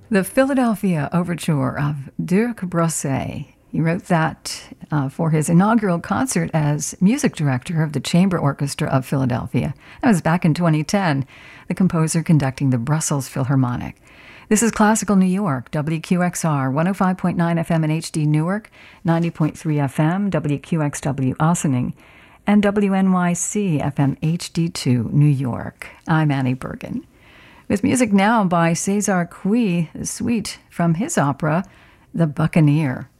The Philadelphia Overture of Dirk Brosset. He wrote that for his inaugural concert as music director of the Chamber Orchestra of Philadelphia. That was back in 2010, the composer conducting the Brussels Philharmonic. This is Classical New York, WQXR, 105.9 FM in HD Newark, 90.3 FM, WQXW Ossining, and WNYC FM HD2 New York. I'm Annie Bergen. With music now by César Cui, the suite from his opera, The Buccaneer.